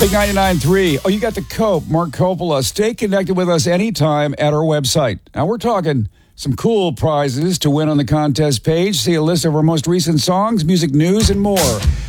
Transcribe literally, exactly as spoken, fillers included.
Big ninety-nine point three. Oh, you got the Cope, Mark Coppola. Stay connected with us anytime at our website. Now, we're talking some cool prizes to win on the contest page. See a list of our most recent songs, music news, and more.